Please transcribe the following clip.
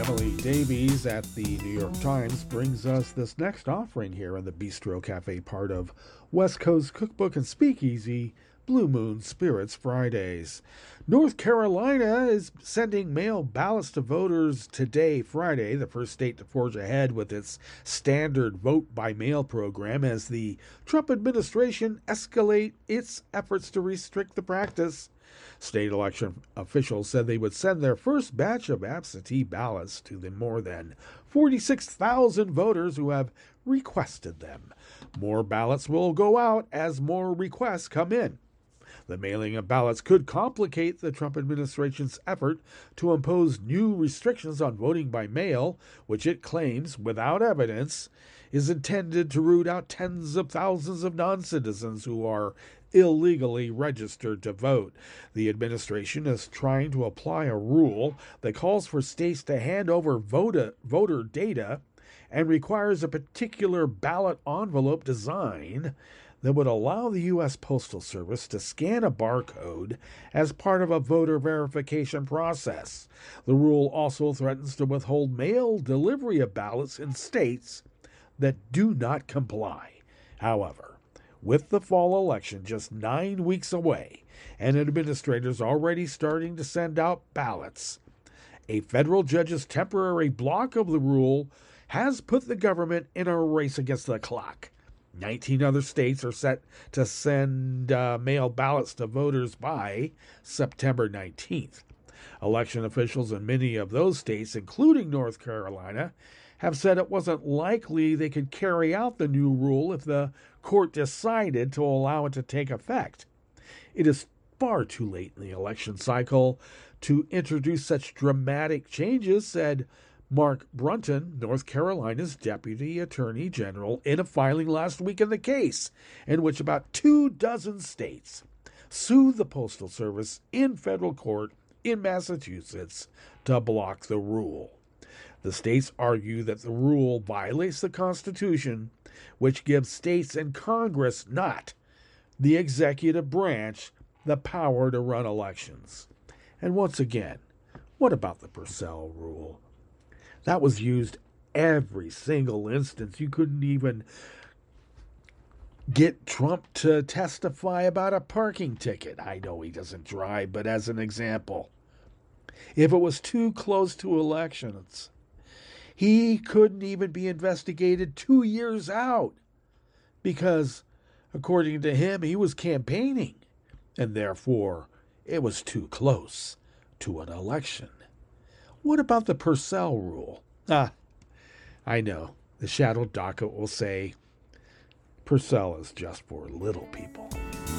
Emily Davies at the New York Times brings us this next offering here in the Bistro Cafe part of West Coast Cookbook and Speakeasy, Blue Moon Spirits Fridays. North Carolina is sending mail ballots to voters today, Friday, the first state to forge ahead with its standard vote-by-mail program as the Trump administration escalate its efforts to restrict the practice. State election officials said they would send their first batch of absentee ballots to the more than 46,000 voters who have requested them. More ballots will go out as more requests come in. The mailing of ballots could complicate the Trump administration's effort to impose new restrictions on voting by mail, which it claims, without evidence, is intended to root out tens of thousands of non-citizens who are illegally registered to vote. The administration is trying to apply a rule that calls for states to hand over voter data and requires a particular ballot envelope design that would allow the U.S. Postal Service to scan a barcode as part of a voter verification process. The rule also threatens to withhold mail delivery of ballots in states that do not comply. However, with the fall election just 9 weeks away and administrators already starting to send out ballots, a federal judge's temporary block of the rule has put the government in a race against the clock. 19 other states are set to send mail ballots to voters by September 19th. Election officials in many of those states, including North Carolina, have said it wasn't likely they could carry out the new rule if the court decided to allow it to take effect. It is far too late in the election cycle to introduce such dramatic changes, said Mark Brunton, North Carolina's Deputy Attorney General, in a filing last week in the case, in which about 24 states sued the Postal Service in federal court in Massachusetts to block the rule. The states argue that the rule violates the Constitution, which gives states and Congress, not the executive branch, the power to run elections. And once again, what about the Purcell rule? That was used every single instance. You couldn't even get Trump to testify about a parking ticket. I know he doesn't drive, but as an example, if it was too close to elections, he couldn't even be investigated 2 years out because, according to him, he was campaigning, and therefore it was too close to an election. What about the Purcell rule? I know, the shadow docket will say Purcell is just for little people.